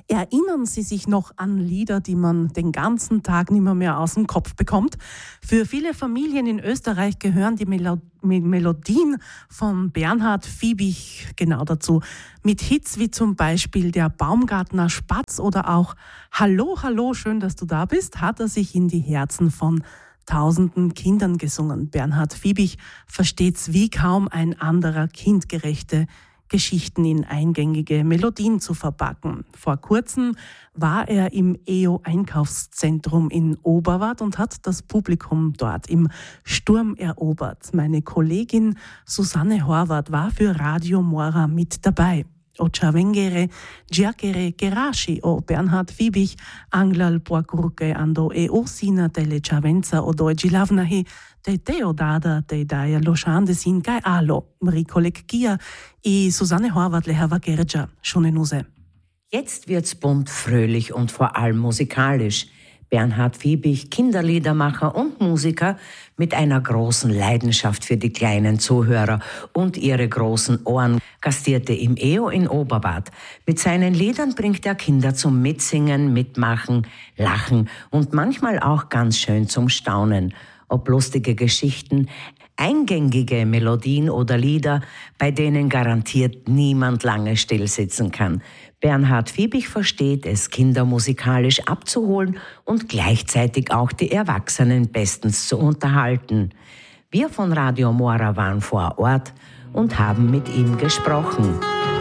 Erinnern Sie sich noch an Lieder, die man den ganzen Tag nicht mehr aus dem Kopf bekommt? Für viele Familien in Österreich gehören die Melodien von Bernhard Fiebig genau dazu. Mit Hits wie zum Beispiel Der Baumgartner Spatz oder auch Hallo, hallo, schön, dass du da bist, hat er sich in die Herzen von tausenden Kindern gesungen. Bernhard Fiebig versteht's wie kaum ein anderer, kindgerechte Geschichten in eingängige Melodien zu verpacken. Vor kurzem war er im EO-Einkaufszentrum in Oberwart und hat das Publikum dort im Sturm erobert. Meine Kollegin Susanne Horvath war für Radio Mora mit dabei. Ochavengere, Giacere, Gerashi o Bernhard Fiebig, Anglal Puacurke ando e Osina delle Chavenza o Doegilavnahi, de Teodada, de Daia Loshande sin Gai Alo, Mrikolek Gia, i Susanne Horvath Lehava Gerja, Schonenuse. Jetzt wird's bunt, fröhlich und vor allem musikalisch. Bernhard Fiebig, Kinderliedermacher und Musiker mit einer großen Leidenschaft für die kleinen Zuhörer und ihre großen Ohren, gastierte im EO in Oberwart. Mit seinen Liedern bringt er Kinder zum Mitsingen, Mitmachen, Lachen und manchmal auch ganz schön zum Staunen. Ob lustige Geschichten, eingängige Melodien oder Lieder, bei denen garantiert niemand lange stillsitzen kann. Bernhard Fiebig versteht es, Kinder musikalisch abzuholen und gleichzeitig auch die Erwachsenen bestens zu unterhalten. Wir von Radio Mora waren vor Ort und haben mit ihm gesprochen.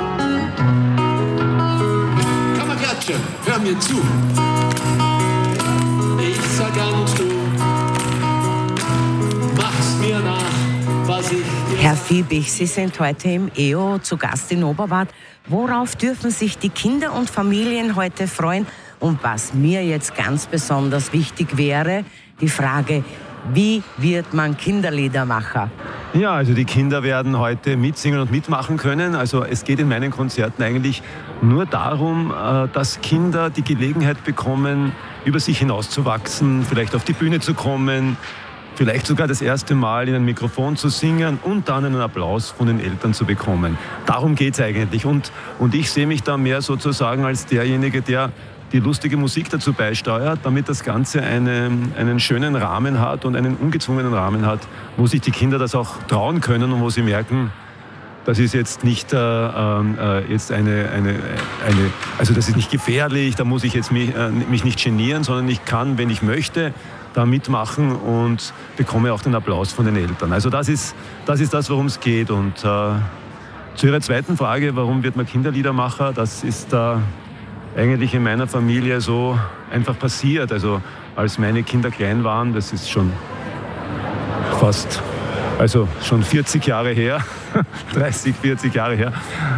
Kameradsche, hör mir zu. Ich sag an und du machst mir nach, was ich dir... Herr Fiebig, Sie sind heute im EO zu Gast in Oberwart. Worauf dürfen sich die Kinder und Familien heute freuen? Und was mir jetzt ganz besonders wichtig wäre, die Frage, wie wird man Kinderliedermacher? Ja, also die Kinder werden heute mitsingen und mitmachen können. Also es geht in meinen Konzerten eigentlich nur darum, dass Kinder die Gelegenheit bekommen, über sich hinauszuwachsen, vielleicht auf die Bühne zu kommen, vielleicht sogar das erste Mal in ein Mikrofon zu singen und dann einen Applaus von den Eltern zu bekommen. Darum geht es eigentlich. Und ich sehe mich da mehr sozusagen als derjenige, der die lustige Musik dazu beisteuert, damit das Ganze einen schönen Rahmen hat und einen ungezwungenen Rahmen hat, wo sich die Kinder das auch trauen können und wo sie merken, das ist jetzt nicht jetzt also das ist nicht gefährlich, da muss ich jetzt mich nicht genieren, sondern ich kann, wenn ich möchte, da mitmachen und bekomme auch den Applaus von den Eltern. Also das ist das, worum es geht. Und zu Ihrer zweiten Frage, warum wird man Kinderliedermacher, das ist eigentlich in meiner Familie so einfach passiert. Also als meine Kinder klein waren, das ist schon schon 40 Jahre her, 30, 40 Jahre her,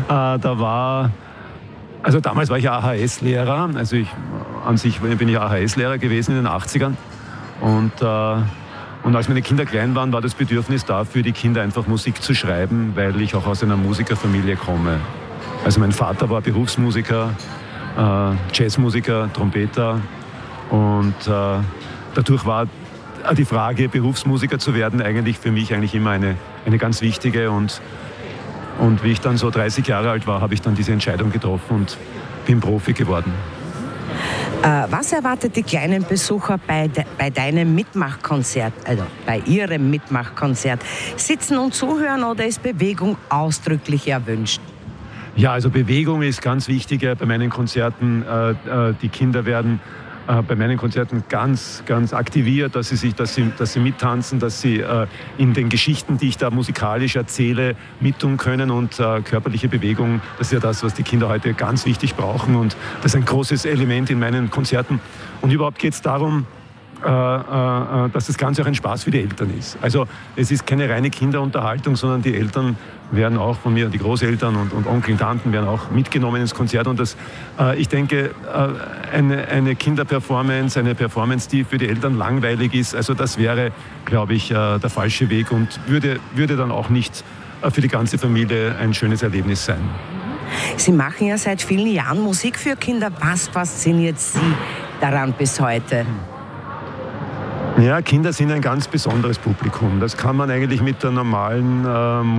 damals war ich AHS-Lehrer, also an sich bin ich AHS-Lehrer gewesen in den 80ern. Und als meine Kinder klein waren, war das Bedürfnis da, für die Kinder einfach Musik zu schreiben, weil ich auch aus einer Musikerfamilie komme. Also mein Vater war Berufsmusiker, Jazzmusiker, Trompeter und dadurch war die Frage, Berufsmusiker zu werden, eigentlich für mich immer eine ganz wichtige. Und wie ich dann so 30 Jahre alt war, habe ich dann diese Entscheidung getroffen und bin Profi geworden. Was erwartet die kleinen Besucher bei deinem Mitmachkonzert, also bei ihrem Mitmachkonzert? Sitzen und zuhören oder ist Bewegung ausdrücklich erwünscht? Ja, also Bewegung ist ganz wichtig bei meinen Konzerten. Die Kinder werden bei meinen Konzerten ganz, ganz aktiviert, dass sie mittanzen, dass sie in den Geschichten, die ich da musikalisch erzähle, mittun können. Und körperliche Bewegung, das ist ja das, was die Kinder heute ganz wichtig brauchen. Und das ist ein großes Element in meinen Konzerten. Und überhaupt geht es darum, dass das Ganze auch ein Spaß für die Eltern ist. Also es ist keine reine Kinderunterhaltung, sondern die Eltern werden auch von mir, die Großeltern und Onkel und Tanten werden auch mitgenommen ins Konzert. Und ich denke, eine Kinderperformance, eine Performance, die für die Eltern langweilig ist, also das wäre, glaube ich, der falsche Weg und würde dann auch nicht für die ganze Familie ein schönes Erlebnis sein. Sie machen ja seit vielen Jahren Musik für Kinder. Was fasziniert Sie daran bis heute? Ja, Kinder sind ein ganz besonderes Publikum. Das kann man eigentlich mit der normalen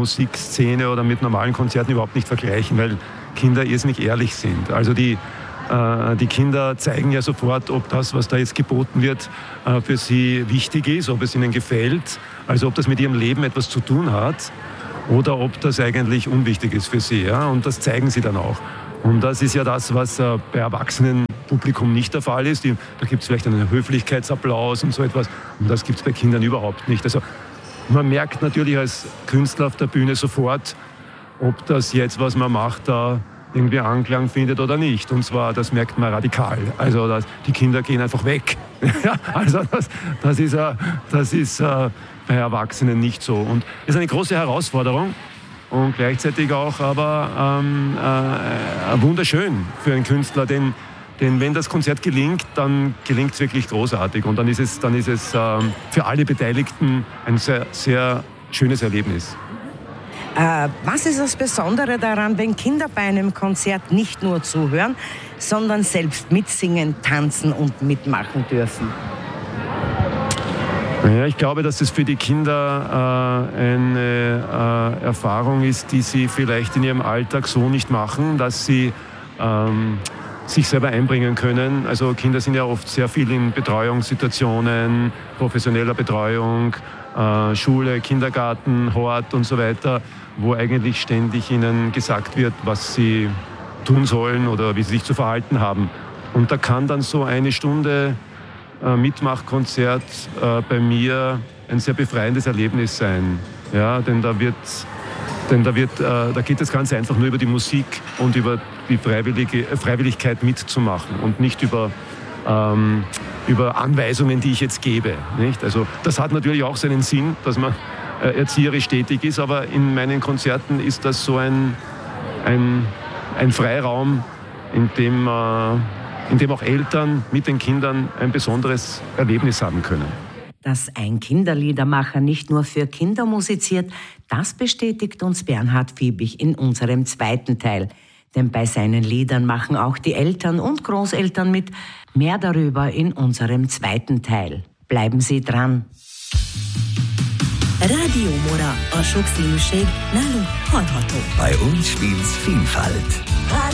Musikszene oder mit normalen Konzerten überhaupt nicht vergleichen, weil Kinder irrsinnig ehrlich sind. Also die Die Kinder zeigen ja sofort, ob das, was da jetzt geboten wird, für sie wichtig ist, ob es ihnen gefällt, also ob das mit ihrem Leben etwas zu tun hat oder ob das eigentlich unwichtig ist für sie. Ja? Und das zeigen sie dann auch. Und das ist ja das, was bei Erwachsenenpublikum nicht der Fall ist. Da gibt es vielleicht einen Höflichkeitsapplaus und so etwas. Und das gibt es bei Kindern überhaupt nicht. Also man merkt natürlich als Künstler auf der Bühne sofort, ob das jetzt, was man macht, da irgendwie Anklang findet oder nicht. Und zwar, das merkt man radikal. Also die Kinder gehen einfach weg. Also das ist bei Erwachsenen nicht so. Und es ist eine große Herausforderung und gleichzeitig auch aber wunderschön für einen Künstler, denn wenn das Konzert gelingt, dann gelingt es wirklich großartig. Und dann ist es für alle Beteiligten ein sehr, sehr schönes Erlebnis. Was ist das Besondere daran, wenn Kinder bei einem Konzert nicht nur zuhören, sondern selbst mitsingen, tanzen und mitmachen dürfen? Ja, ich glaube, dass es für die Kinder eine Erfahrung ist, die sie vielleicht in ihrem Alltag so nicht machen, dass sie sich selber einbringen können. Also Kinder sind ja oft sehr viel in Betreuungssituationen, professioneller Betreuung, Schule, Kindergarten, Hort und so weiter, wo eigentlich ständig ihnen gesagt wird, was sie tun sollen oder wie sie sich zu verhalten haben. Und da kann dann so eine Stunde Mitmachkonzert bei mir ein sehr befreiendes Erlebnis sein. Ja, denn da geht das Ganze einfach nur über die Musik und über die Freiwilligkeit mitzumachen und nicht über Anweisungen, die ich jetzt gebe. Nicht? Also das hat natürlich auch seinen Sinn, dass man erzieherisch tätig ist, aber in meinen Konzerten ist das so ein Freiraum, in dem auch Eltern mit den Kindern ein besonderes Erlebnis haben können. Dass ein Kinderliedermacher nicht nur für Kinder musiziert, das bestätigt uns Bernhard Fiebig in unserem zweiten Teil. Denn bei seinen Liedern machen auch die Eltern und Großeltern mit. Mehr darüber in unserem zweiten Teil. Bleiben Sie dran. Rádió Mora, a sokszínűség nálunk hallható. Bei uns spielt's Vielfalt.